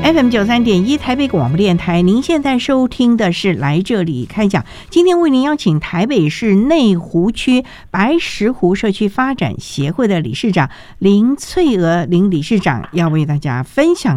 FM93.1台北广播电台，您现在收听的是来这里开讲。今天为您邀请台北市内湖区白石湖社区发展协会的理事长林翠娥林理事长，要为大家分享